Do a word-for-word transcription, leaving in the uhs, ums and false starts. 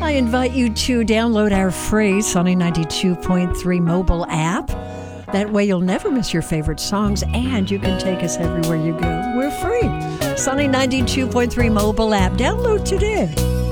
I invite you to download our free Sunny ninety-two point three mobile app. That way you'll never miss your favorite songs, and you can take us everywhere you go. We're free. Sunny ninety-two point three mobile app. Download today.